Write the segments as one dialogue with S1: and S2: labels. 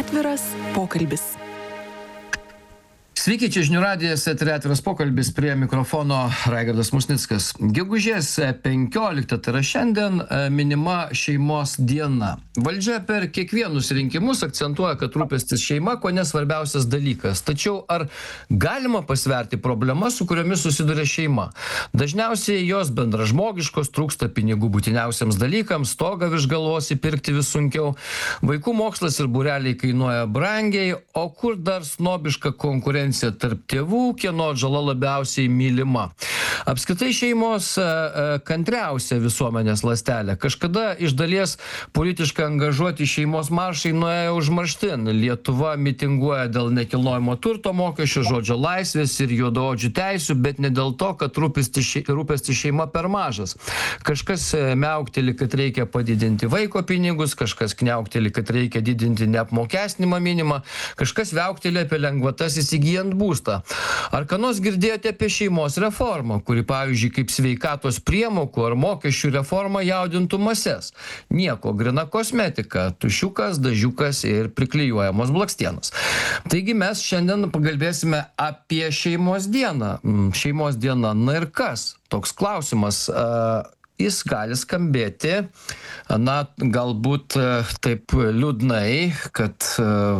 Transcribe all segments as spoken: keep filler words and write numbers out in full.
S1: Atviras pokalbis.
S2: Sveiki, čia žinių radijas, eteryje Atviras pokalbis, prie mikrofono Raigardas Musnickas. Gegužės penkioliktą, tai yra šiandien, minima šeimos diena. Valdžia per kiekvienus rinkimus akcentuoja, kad rūpestis šeima kone svarbiausias dalykas. Tačiau ar galima pasverti problemas, su kuriomis susiduria šeima? Dažniausiai jos bendražmogiškos, trūksta pinigų būtiniausiams dalykams, stogą virš galvos įpirkti vis sunkiau, vaikų mokslas ir būreliai kainuoja brangiai, o kur dar snobiška konkurencija tarp tėvų, kieno atžala labiausiai mylima. Apskritai šeimos kantriausia visuomenės ląstelė. Kažkada iš dalies politiškai angažuoti šeimos maršai nuėjo užmarštin. Lietuva mitinguoja dėl nekilnojamo turto mokesčio, žodžio laisvės ir juodaodžių teisių, bet ne dėl to, kad rūpestis šeima per mažas. Kažkas miaukteli, kad reikia padidinti vaiko pinigus, kažkas kniaukteli, kad reikia didinti neapmokestinimą minimą, kažkas viaukteli apie lengvatas įsigijant būstą. Ar ką nors girdėjote apie šeimos reformą, kuri, pavyzdžiui, kaip sveikatos priemokų ar mokesčių reforma jaudintų mases? Nieko, grina kosmetika, tušiukas, dažiukas ir priklijuojamos blakstienos. Taigi mes šiandien pakalbėsime apie šeimos dieną. Šeimos diena, na ir kas? Toks klausimas. Jis gali skambėti, na, galbūt taip liūdnai, kad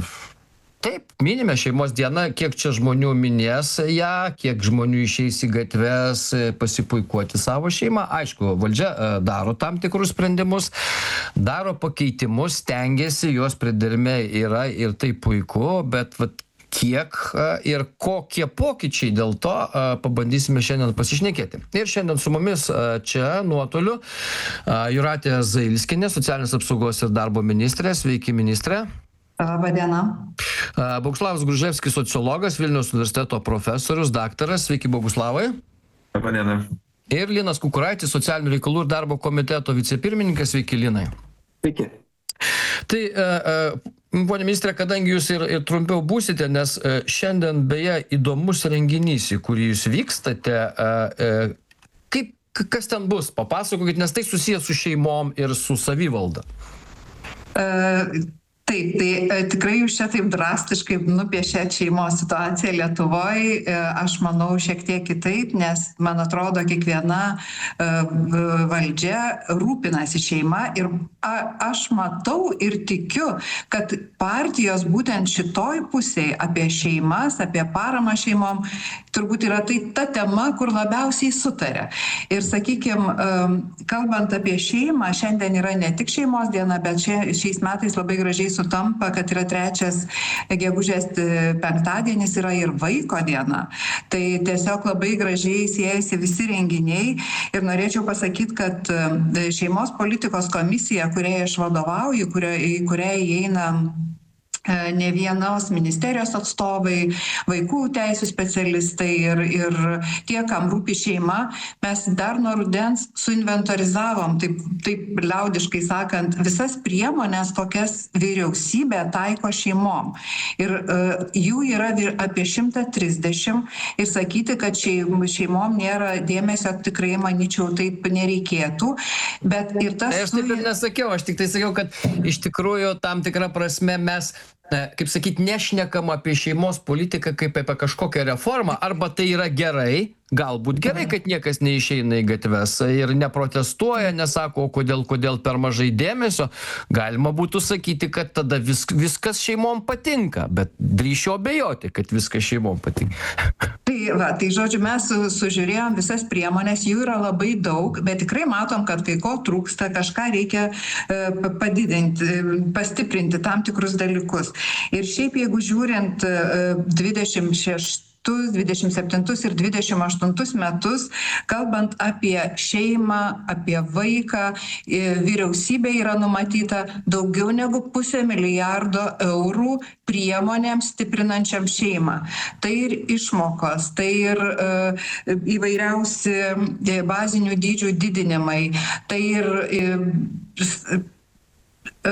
S2: taip, minime šeimos dieną, kiek čia žmonių minės ją, kiek žmonių išeis į gatves pasipuikuoti savo šeimą. Aišku, valdžia daro tam tikrus sprendimus, daro pakeitimus, stengiasi, jos priderme yra ir tai puiku, bet vat, kiek ir kokie pokyčiai dėl to pabandysime šiandien pasišnekėti. Ir šiandien su mumis čia nuotoliu Jūratė Zailskienė, socialinės apsaugos ir darbo ministrė. Sveiki, ministrė.
S3: Labą dieną.
S2: Boguslavas Gruževskis, sociologas, Vilniaus universiteto profesorius, daktaras. Sveiki, Boguslavai.
S4: Labą dieną.
S2: Ir Linas Kukuraitis, socialinių reikalų ir darbo komiteto vicepirmininkas. Sveiki, Linai.
S4: Sveiki.
S2: Tai, ponia ministrė, kadangi jūs ir, ir trumpiau būsite, nes šiandien beje įdomus renginys, į kurį jūs vykstate, kaip, kas ten bus? Papasakokit, nes tai susijęs su šeimom ir su savivalda.
S3: Uh... Taip, tai tikrai jūs čia taip drastiškai nupiešėt šeimos situaciją Lietuvoje. Aš manau šiek tiek kitaip, nes man atrodo kiekviena valdžia rūpinasi šeima ir aš matau ir tikiu, kad partijos būtent šitoj pusėje apie šeimas, apie paramą šeimom, turbūt yra tai ta tema, kur labiausiai sutarė. Ir sakykime, kalbant apie šeimą, šiandien yra ne tik šeimos diena, bet šia, šiais metais labai gražiai sutampa, kad yra trečias gegužės penktadienis, yra ir vaiko diena. Tai tiesiog labai gražiai siejasi visi renginiai ir norėčiau pasakyti, kad šeimos politikos komisija, kuriai aš vadovauju, į kurią įeina ne vienos ministerijos atstovai, vaikų teisų specialistai ir, ir tie, kam rūpi šeima, mes dar nuo rudens suinventorizavom, taip, taip liaudiškai sakant, visas priemonės, kokias vyriausybė taiko šeimom. Ir uh, jų yra apie šimtą trisdešimt ir sakyti, kad šeim, šeimom nėra dėmesio, tikrai manyčiau, taip nereikėtų. Bet ir tas...
S2: Aš taip ir nesakiau, aš tik tai sakiau, kad iš tikrųjų tam tikrą prasme mes kaip sakyti, nešnekam apie šeimos politiką kaip apie kažkokią reformą, arba tai yra gerai, galbūt gerai, kad niekas neišeina į gatves ir neprotestuoja, nesako, o kodėl, kodėl per mažai dėmesio. Galima būtų sakyti, kad tada vis, viskas šeimom patinka, bet drįšiu abejoti, kad viskas šeimom patinka.
S3: Tai, va, tai žodžiu, mes su, sužiūrėjom visas priemonės, jų yra labai daug, bet tikrai matom, kad kai ko trūksta, kažką reikia e, padidinti, pastiprinti tam tikrus dalykus. Ir šiaip, jeigu žiūrint dvidešimt šeštus, dvidešimt septintus ir dvidešimt aštuntus metus, kalbant apie šeimą, apie vaiką, vyriausybė yra numatyta daugiau negu pusę milijardo eurų priemonėms stiprinančiam šeimą. Tai ir išmokos, tai ir uh, įvairiausi bazinių dydžių didinimai, tai ir uh,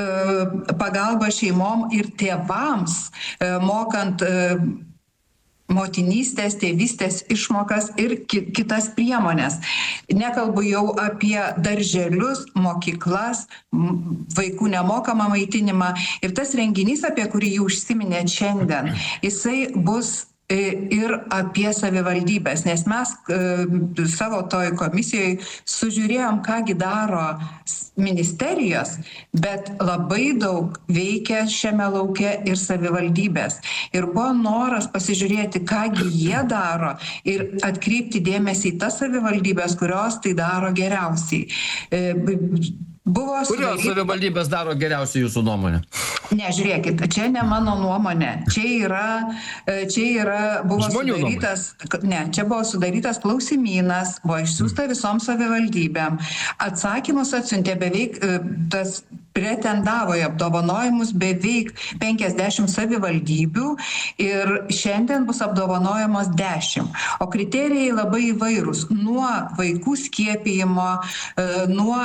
S3: pagalba šeimom ir tėvams, mokant motinystės, tėvystės išmokas ir ki kitas priemonės. Nekalbu jau apie darželius, mokyklas, vaikų nemokamą maitinimą. Ir tas renginys, apie kurį jau užsiminėt šiandien, jisai bus ir apie savivaldybės, nes mes savo toj komisijoje sužiūrėjom, kągi daro ministerijos, bet labai daug veikia šiame lauke ir savivaldybės. Ir buvo noras pasižiūrėti, kągi jie daro ir atkreipti dėmesį į tas savivaldybės, kurios tai daro geriausiai. Buvo
S2: Kurios savivaldybės daro geriausiai jūsų nuomonė?
S3: Ne, žiūrėkit, čia ne mano nuomonė. Čia yra, čia yra, buvo
S2: Žmonių
S3: sudarytas, ne, čia buvo sudarytas klausimynas, buvo išsiųsta visoms savivaldybėm. Atsakymus atsiuntė beveik, tas pretendavo į apdovanojimus beveik penkiasdešimt savivaldybių ir šiandien bus apdovanojamos dešimt. O kriterijai labai įvairūs. Nuo vaikų skiepijimo, nuo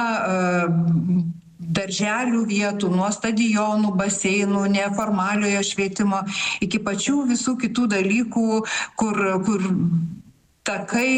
S3: darželių vietų, nuo stadionų, baseinų, neformaliojo švietimo, iki pačių visų kitų dalykų, kur, kur takai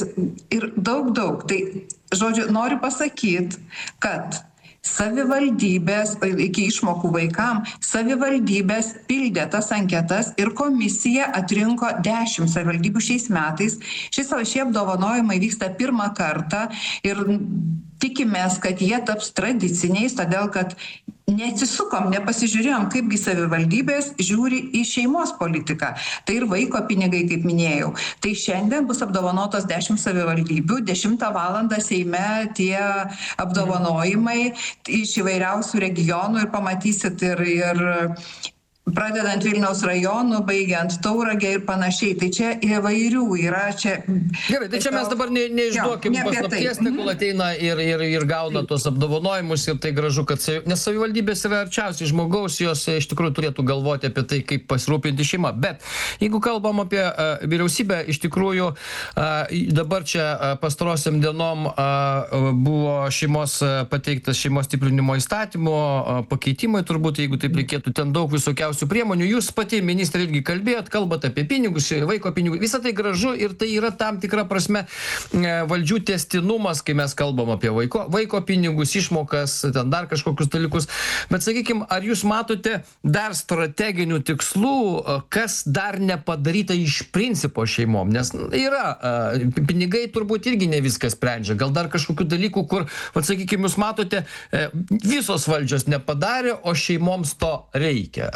S3: ir daug, daug. Tai, žodžiu, noriu pasakyti, kad savivaldybės, iki išmokų vaikam, savivaldybės pildė tas anketas ir komisija atrinko dešimt savivaldybių šiais metais. Šis, šie apdovanojimai vyksta pirmą kartą ir tikimės, kad jie taps tradiciniais, todėl kad neatsisukom, nepasižiūrėjom, kaipgi savivaldybės žiūri į šeimos politiką. Tai ir vaiko pinigai, kaip minėjau. Tai šiandien bus apdovanotos dešimt savivaldybių, dešimtą valandą Seime tie apdovanojimai iš įvairiausių regionų ir pamatysit ir, ir pradedant Vilniaus rajonu, baigiant Tauragę ir panašiai. Tai čia įvairių yra čia.
S2: Gerai, tai čia mes dabar ne, neišduokim
S3: jo, ne
S2: paslapties, tegul ateina ir, ir, ir gauna tos apdovanojimus ir tai gražu, kad nes savivaldybės yra arčiausiai žmogaus, jos iš tikrųjų turėtų galvoti apie tai, kaip pasirūpinti šeimą. Bet jeigu kalbam apie uh, vyriausybę, iš tikrųjų uh, dabar čia uh, pastarosiam dienom uh, buvo šeimos uh, pateiktas šeimos stiprinimo įstatymo uh, pakeitimai, turbūt, jeigu taip reikėtų, ten daug visokiausių priemonių. Jūs pati, ministrė, irgi kalbėjot, kalbat apie pinigus, vaiko pinigus. Visą tai gražu ir tai yra tam tikra prasme valdžių tęstinumas, kai mes kalbam apie vaiko, vaiko pinigus, išmokas, ten dar kažkokius dalykus. Bet sakykime, ar jūs matote dar strateginių tikslų, kas dar nepadaryta iš principo šeimom? Nes yra, pinigai turbūt irgi ne viskas sprendžia. Gal dar kažkokių dalykų, kur, vat, sakykime, jūs matote, visos valdžios nepadarė, o šeimoms to reikia.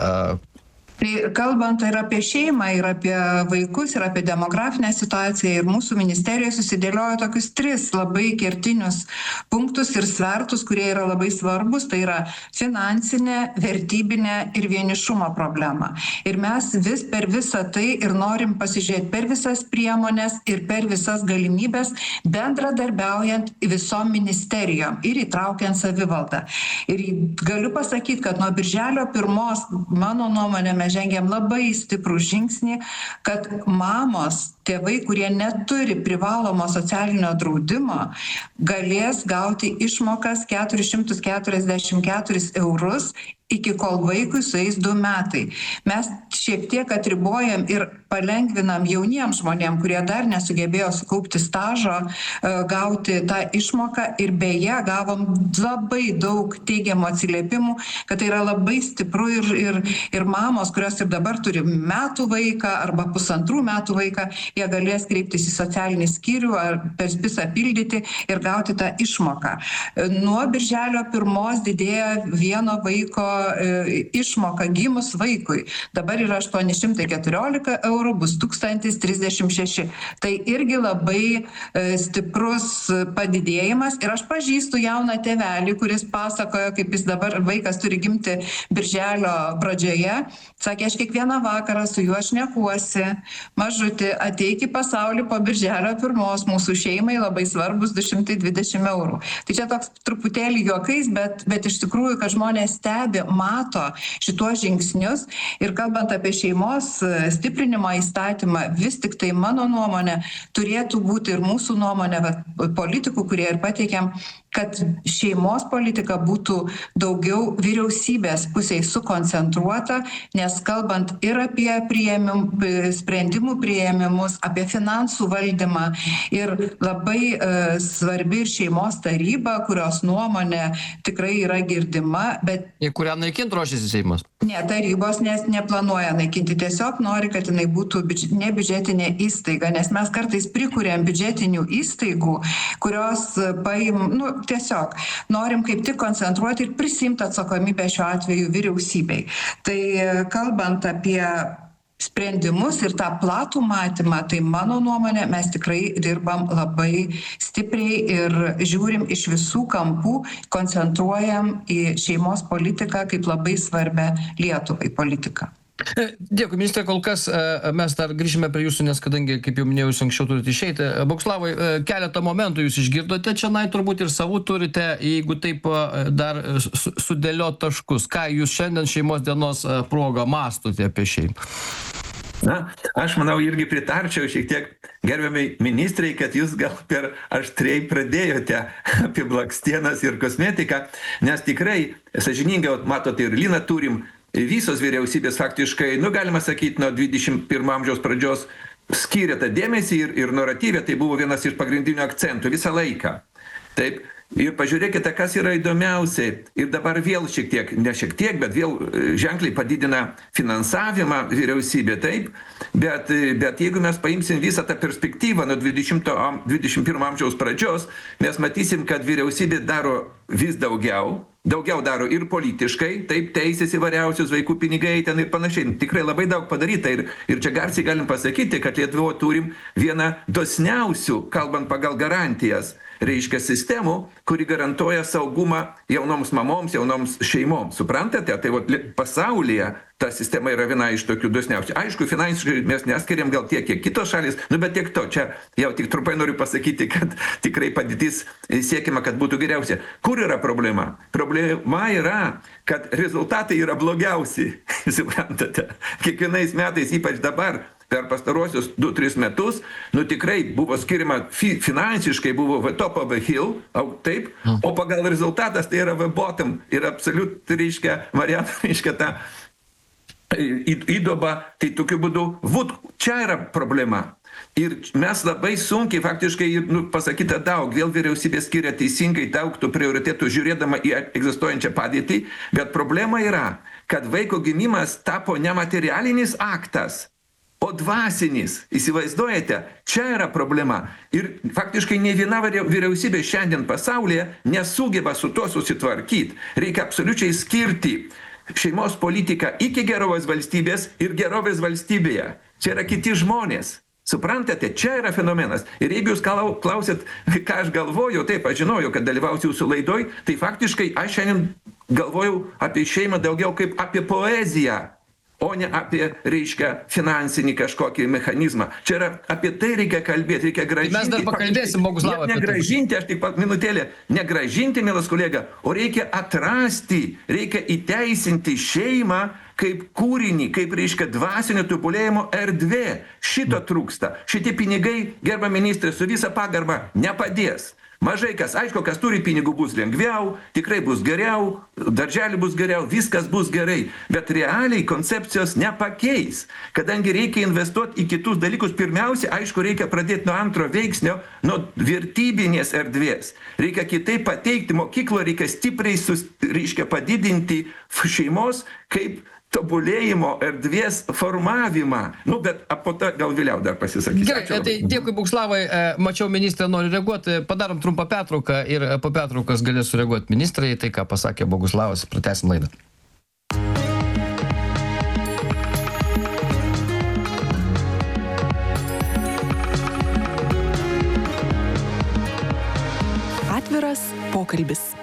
S3: Tai kalbant ir apie šeimą, ir apie vaikus, ir apie demografinę situaciją, ir mūsų ministerija susidėliojo tokius tris labai kertinius punktus ir svertus, kurie yra labai svarbus. Tai yra finansinė, vertybinė ir vienišumo problema. Ir mes vis per visą tai ir norim pasižiūrėti per visas priemonės ir per visas galimybės, bendradarbiaujant visom ministerijom ir įtraukiant savivaldą. Ir galiu pasakyti, kad nuo birželio pirmos, mano nuomonė, mes žengėm labai stiprų žingsnį, kad mamos, tėvai, kurie neturi privalomo socialinio draudimo, galės gauti išmokas keturis šimtus keturiasdešimt keturis eurus iki kol vaikui sueis du metai. Mes šiek tiek atribojam ir palengvinam jauniems žmonėm, kurie dar nesugebėjo sukaupti stažo, gauti tą išmoką ir beje gavom labai daug teigiamų atsiliepimų, kad tai yra labai stipru ir, ir, ir mamos, kurios ir dabar turi metų vaiką arba pusantrų metų vaiką, jie galės kreiptis į socialinį skyrių ar per spisą pildyti ir gauti tą išmoką. Nuo birželio pirmos didėja vieno vaiko išmoka gimus vaikui. Dabar yra aštuoni šimtai keturiolika eurų, bus tūkstantis trisdešimt šeši. Tai irgi labai stiprus padidėjimas. Ir aš pažįstu jauną tėvelį, kuris pasakojo, kaip jis dabar vaikas turi gimti birželio pradžioje. Sakė, aš kiekvieną vakarą su juo šnekuosi, mažutį, ateik į pasaulį po birželio pirmos, mūsų šeimai labai svarbus du šimtai dvidešimt eurų. Tai čia toks truputėlį juokais, bet, bet iš tikrųjų, kad žmonės stebi, mato šituos žingsnius. Ir kalbant apie šeimos stiprinimo įstatymą, vis tik tai mano nuomonė turėtų būti ir mūsų nuomonė, bet politikų, kurie ir pateikėm, kad šeimos politika būtų daugiau vyriausybės pusėje sukoncentruota, nes kalbant ir apie priėmim, sprendimų priėmimus, apie finansų valdymą ir labai e, svarbi ir šeimos taryba, kurios nuomonė tikrai yra girdima, bet...
S2: Į kurią naikinti ruošiasi Seimas?
S3: Ne, tarybos nes neplanuoja naikinti, tiesiog nori, kad jinai būtų biudž- ne biudžetinė įstaiga, nes mes kartais prikuriam biudžetinių įstaigų, kurios paim, nu, tiesiog norim kaip tik koncentruoti ir prisimti atsakomybę šiuo atveju vyriausybei. Tai kalbant apie sprendimus ir tą platų matymą, tai mano nuomonė, mes tikrai dirbam labai stipriai ir žiūrim iš visų kampų, koncentruojam į šeimos politiką kaip labai svarbę Lietuvai politiką.
S2: Dėkui, ministrė, kol kas mes dar grįžime prie jūsų, nes kadangi, kaip jau minėjau, jūs anksčiau turite išeiti. Boguslavai, keletą momentų jūs išgirdote čia, na, turbūt ir savų turite, jeigu taip dar sudėliot taškus. Ką jūs šiandien šeimos dienos progą mąstote apie šeimą?
S1: Na, aš manau, irgi pritarčiau šiek tiek gerbiamai ministrai, kad jūs gal per aštriai pradėjote apie blakstienas ir kosmetiką, nes tikrai, sąžiningai, matote, ir Liną turim, visos vyriausybės faktiškai, nu galima sakyti, nuo dvidešimt pirmo amžiaus pradžios skyrė tą dėmesį ir, ir naratyvė, tai buvo vienas iš pagrindinių akcentų visą laiką. Taip, ir pažiūrėkite, kas yra įdomiausiai. Ir dabar vėl šiek tiek, ne šiek tiek, bet vėl ženkliai padidina finansavimą vyriausybė, taip. Bet, bet jeigu mes paimsim visą tą perspektyvą nuo dvidešimto, dvidešimt pirmo amžiaus pradžios, mes matysim, kad vyriausybė daro vis daugiau. Daugiau daro ir politiškai, taip, teisės įvairiausius, vaikų pinigai ten ir panašiai. Tikrai labai daug padaryta ir, ir čia garsiai galim pasakyti, kad Lietuvoje turim vieną dosniausių, kalbant pagal garantijas, reiškia sistemų, kuri garantuoja saugumą jaunoms mamoms, jaunoms šeimoms. Suprantate? Tai vat, pasaulyje ta sistema yra viena iš tokių dosniausių. Aišku, finansiškai mes neskiriam gal tiek, kiek kitos šalis, nu bet tiek to. Čia jau tik trumpai noriu pasakyti, kad tikrai padėtis siekima, kad būtų geriausia. Kur yra problema? Problema yra, kad rezultatai yra blogiausi. Suprantate? Kiekvienais metais, ypač dabar, per pastaruosius du tris metus, nu tikrai buvo skiriama, fi, finansiškai buvo v top of the hill, au, taip, o pagal rezultatas tai yra v bottom ir absoliut, reiškia, variantą, reiškia tą į, įdobą, tai tokiu būdu, vūt, čia yra problema. Ir mes labai sunkiai, faktiškai, nu, pasakyta daug, vėl vyriausybė skiria teisingai daug tų prioritėtų žiūrėdama į egzistuojančią padėtį, bet problema yra, kad vaiko gimimas tapo nematerialinis aktas, o dvasinis, įsivaizduojate, čia yra problema. Ir faktiškai ne viena vyriausybė šiandien pasaulyje nesugeba su tuo susitvarkyti. Reikia absoliučiai skirti šeimos politiką iki gerovės valstybės ir gerovės valstybėje. Čia yra kiti žmonės. Suprantate, čia yra fenomenas. Ir jeigu jūs klausėt, ką aš galvoju, taip, aš žinojau, kad dalyvausiu jūsų laidoj, tai faktiškai aš šiandien galvojau apie šeimą daugiau kaip apie poeziją, o ne apie, reiškia, finansinį kažkokį mechanizmą. Čia yra, apie tai reikia kalbėti, reikia gražinti.
S2: Mes dar pakalbėsim, Boguslavai.
S1: Ne, negražinti, aš tik pat minutėlę, negražinti, mielas kolega, o reikia atrasti, reikia įteisinti šeimą kaip kūrinį, kaip, reiškia, dvasinio tobulėjimo erdvė. Šito trūksta. Šitie pinigai, gerba ministrė, su visa pagarba nepadės. Mažai kas, aišku, kas turi pinigų bus lengviau, tikrai bus geriau, darželį bus geriau, viskas bus gerai, bet realiai koncepcijos nepakeis, kadangi reikia investuoti į kitus dalykus. Pirmiausia, aišku, reikia pradėti nuo antro veiksnio, nuo vertybinės erdvės. Reikia kitaip pateikti, mokyklo reikia stipriai, sus, reiškia, padidinti šeimos kaip tobulėjimo erdvės formavimą. Nu, bet po to gal vėliau dar pasisakysiu.
S2: Gerai, tai dėkui, Boguslavai. Mačiau, ministrė nori reaguoti. Padarom trumpą pertrauką ir po pertraukos galės sureaguoti ministrai. Tai, ką pasakė Boguslavas, pratęsim laidą.
S4: Atviras pokalbis.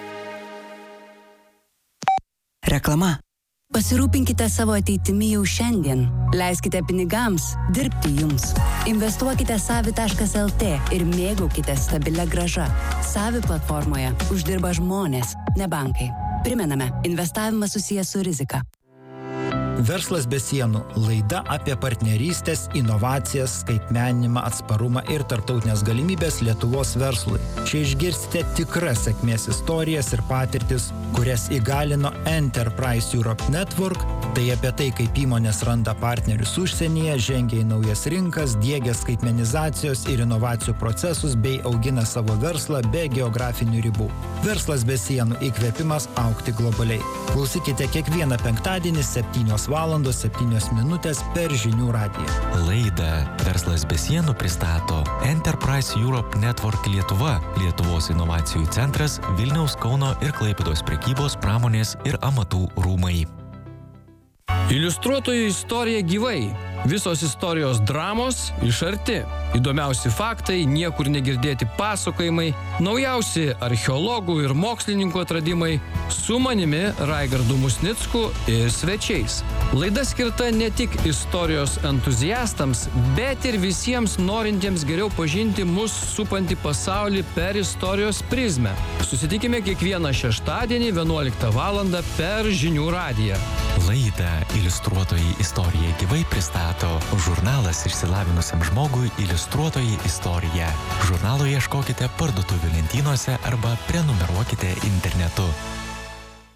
S4: Reklama. Pasirūpinkite savo ateitimi jau šiandien. Leiskite pinigams dirbti jums. Investuokite savi taškas lt ir mėgaukite stabilią grąžą. Savi platformoje uždirba žmonės, ne bankai. Primename, investavimas susijęs su rizika.
S5: Verslas be sienų – laida apie partnerystės, inovacijas, skaitmeninimą, atsparumą ir tarptautinės galimybės Lietuvos verslui. Čia išgirsite tikras sėkmės istorijas ir patirtis, kurias įgalino Enterprise Europe Network. Tai apie tai, kaip įmonės randa partnerius užsienyje, žengia į naujas rinkas, diegia skaitmenizacijos ir inovacijų procesus bei augina savo verslą be geografinių ribų. Verslas be sienų – įkvėpimas augti globaliai. Klausykite kiekvieną penktadienį septynios valandos septynios minutės per Žinių radiją.
S6: Laidą Verslas be sienų pristato Enterprise Europe Network Lietuva, Lietuvos inovacijų centras, Vilniaus, Kauno ir Klaipėdos prekybos, pramonės ir amatų rūmai.
S2: Iliustruotojų istorija gyvai. Visos istorijos dramos iš arti. Įdomiausi faktai, niekur negirdėti pasakojimai, naujausi archeologų ir mokslininkų atradimai, su manimi Raigardu Musnicku ir svečiais. Laida skirta ne tik istorijos entuziastams, bet ir visiems norintiems geriau pažinti mus supantį pasaulį per istorijos prizmę. Susitikime kiekvieną šeštadienį vienuoliktą valandą per Žinių radiją.
S6: Laidą Iliustruotojai istorija gyvai pristato žurnalas išsilavinusiam žmogui Iliustruotojai istorija. Žurnalo ieškokite parduotuvių lentynose arba prenumeruokite internetu.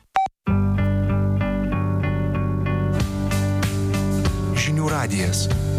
S7: Žinių radijas.